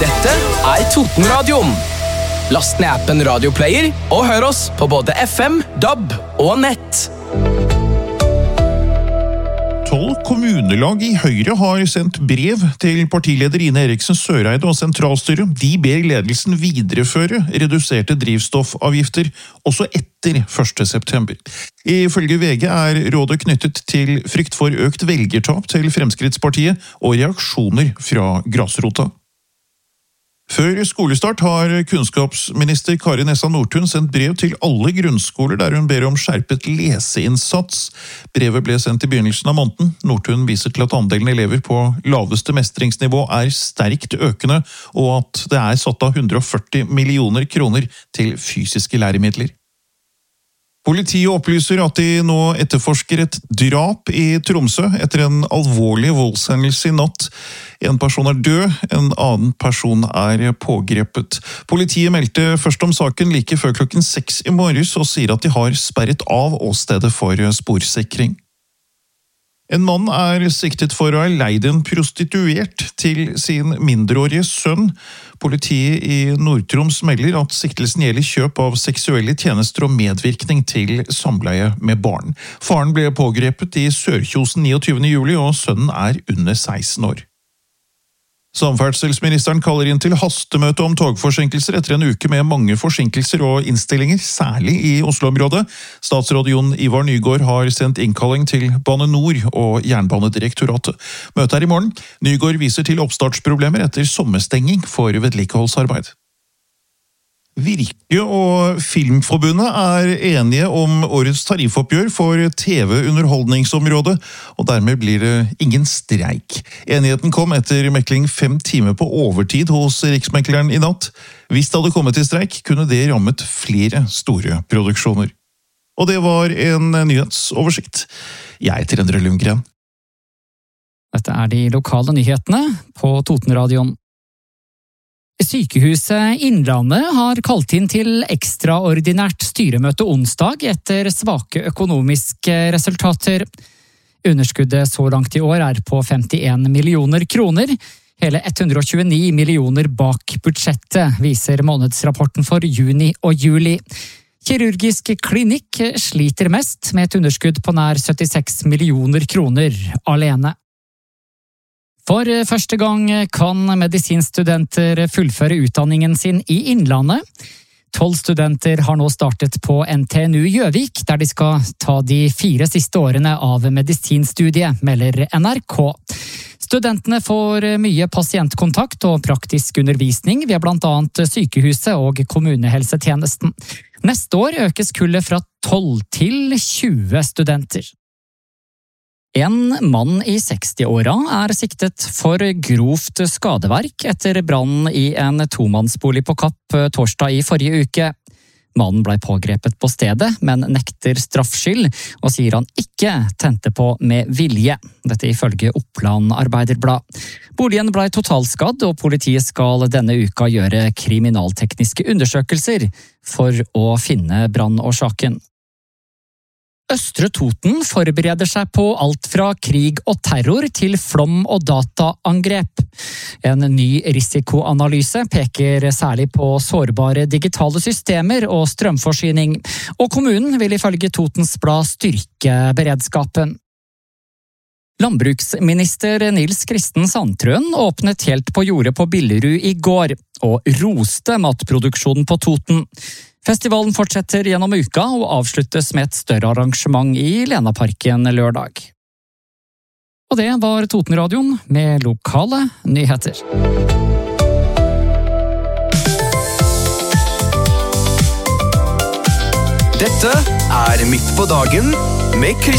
Dette Totenradioen. Last ned appen Radioplayer og hør oss på både FM, DAB og nett. 12 kommunelag i Høyre har sendt brev til partileder Ine Eriksen Søreide og sentralstyret. De ber ledelsen videreføre reduserte drivstoffavgifter også etter 1. september. Ifølge VG er rådet knyttet til frykt for økt velgertap til Fremskrittspartiet og reaksjoner fra grasrota. Før skolestart har kunnskapsminister Kari Nessa Nordtun sendt brev til alle grunnskoler der hun ber om skjerpet leseinnsats. Brevet ble sendt i begynnelsen av måneden. Nordtun viser til at andelen elever på laveste mestringsnivå er sterkt økende, og at det er satt av 140 millioner kroner til fysiske læremidler. Politiet opplyser at de nå etterforsker et drap i Tromsø etter en alvorlig voldshendelse i natt. En person er død, en annen person er pågrepet. Politiet meldte først om saken like før klokken 6 i morges og sier at de har sperret av åstedet for sporsikring. En mann er siktet for å ha leid en prostituert til sin mindreårige sønn. Politiet i Nord-Troms melder at siktelsen gjelder kjøp av seksuelle tjenester og medvirkning til samleie med barn. Faren ble pågrepet i Sørkjosen 29. juli, og sønnen er under 16 år. Samferdselsministeren kaller inn til hastemøte om togforsinkelser etter en uke med mange forsinkelser og innstillinger, særlig i Oslo-området. Statsråd Jon Ivar Nygård har sendt innkalling til Bane Nor og Jernbanedirektoratet. Møtet er i morgen. Nygård viser til oppstartsproblemer etter sommerstenging for vedlikeholdsarbeid. Virke og Filmforbundet er enige om årets tariffoppgjør for TV-underholdningsområdet, og dermed blir det ingen streik. Enigheten kom etter mekling 5 timer på overtid hos Riksmekleren i natt. Hvis det hadde kommet til streik, kunne det rammet flere store produksjoner. Og det var en nyhetsoversikt. Jeg heter Endre Lundgren. Dette er de lokale nyhetene på Totenradioen. Sykehuset Innlandet har kalt inn til ekstraordinært styremøte onsdag etter svake økonomiske resultater. Underskuddet så langt i år er på 51 millioner kroner, hele 129 millioner bak budsjettet, viser månedsrapporten for juni og juli. Kirurgisk klinikk sliter mest med et underskudd på nær 76 millioner kroner alene. For første gang kan medisinstudenter fullføre utdanningen sin i Innlandet. 12 studenter har nå startet på NTNU Gjøvik, der de skal ta de 4 siste årene av medisinstudiet, melder NRK. Studentene får mye pasientkontakt og praktisk undervisning ved blant annet sykehuset og kommunehelsetjenesten. Neste år økes kullet fra 12 til 20 studenter. En mann i 60-åra er siktet for grovt skadeverk etter brann i en tomannsbolig på Kapp torsdag i forrige uke. Mannen ble pågrepet på stedet, men nekter straffskyld og sier han ikke tente på med vilje. Dette ifølge Oppland Arbeiderblad. Boligen ble totalskadd, og politiet skal denne uka gjøre kriminaltekniske undersøkelser for å finne brannårsaken. Østre Toten forbereder seg på alt fra krig og terror til flom- og dataangrep. En ny risikoanalyse peker særlig på sårbare digitale systemer og strømforsyning, og kommunen vil ifølge Totens Blad styrke beredskapen. Landbruksminister Nils Kristen Sandtrøen åpnet helt på jordet på Billerud i går, og roste matproduksjonen på Toten. Festivalen fortsetter gjennom uka og avsluttes med et større arrangement i Lenaparken lørdag. Og det var Totenradioen med lokale nyheter. Dette er Midt på dagen med Kristin.